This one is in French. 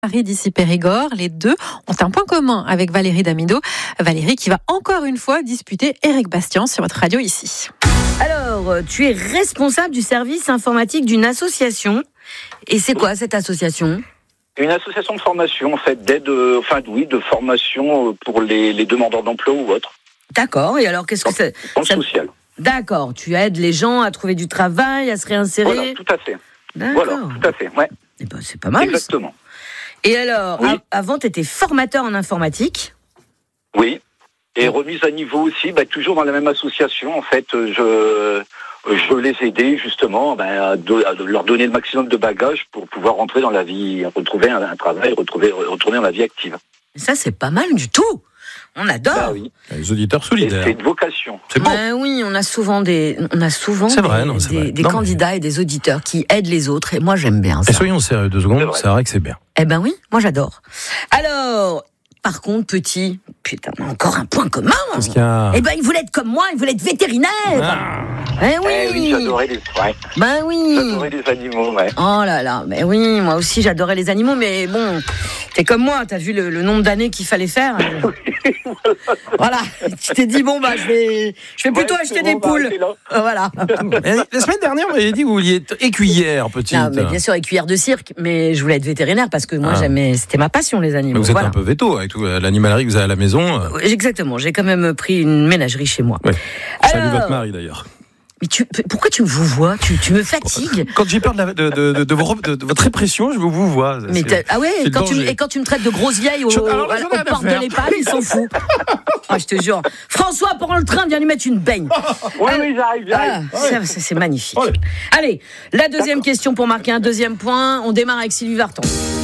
Marie d'ici Périgord, les deux ont un point commun avec Valérie Damido. Valérie qui va encore une fois disputer Éric Bastien sur votre radio ici. Alors, tu es responsable du service informatique d'une association. Et c'est quoi cette association ? Une association de formation, en fait, d'aide, de formation pour les demandeurs d'emploi ou autres. D'accord, et alors qu'est-ce que c'est ? Dans le social. D'accord, tu aides les gens à trouver du travail, à se réinsérer. Voilà, tout à fait. D'accord. Voilà, tout à fait, ouais. Eh ben, c'est pas mal. Exactement. Et alors, Oui. avant, tu étais formateur en informatique. Oui. Et remise à niveau aussi, toujours dans la même association, en fait, je les aidais justement à leur donner le maximum de bagages pour pouvoir rentrer dans la vie, retrouver un travail, retourner dans la vie active. Ça, c'est pas mal du tout. On adore. Bah oui. Les auditeurs Et solidaires. c'est une vocation. C'est bon. Oui, on a souvent des C'est vrai, non, c'est vrai. des Non, mais- candidats et des auditeurs qui aident les autres. Et moi, j'aime bien ça. Et soyons sérieux 2 C'est secondes, vrai. c'est vrai que c'est bien. Eh ben oui, moi j'adore. Alors, par contre, petit, putain, encore un point commun. Qu'est-ce qu'il y a ? Eh ben, il voulait être comme moi, il voulait être vétérinaire. Eh oui. Eh oui, j'adorais les animaux, ouais. Oh là là, mais oui, moi aussi j'adorais les animaux, mais bon, t'es comme moi, t'as vu le nombre d'années qu'il fallait faire. Voilà, tu t'es dit je vais plutôt acheter des poules. Voilà. La semaine dernière, vous m'avez dit que vous vouliez être écuyère, petite. Non, mais bien sûr, écuyère de cirque, mais je voulais être vétérinaire parce que moi j'aimais, c'était ma passion les Mais animaux. vous êtes Voilà. un peu veto avec tout l'animalerie que vous avez à la maison. Exactement, j'ai quand même pris une ménagerie chez moi. Ouais. Salut Alors, votre mari d'ailleurs. mais pourquoi tu me vous vois ? Tu me fatigues. Quand j'ai peur de votre répression, je vous vois. Mais c'est le danger. et quand tu me traites de grosse vieille Alors là, aux j'en ai rien à portes de faire. l'EHPAD, ils s'en foutent. Ah, je te jure. François, prends le train, viens lui mettre une baigne. Oui, j'arrive. C'est magnifique. Ouais. Allez, la deuxième question pour marquer un deuxième point. On démarre avec Sylvie Vartan.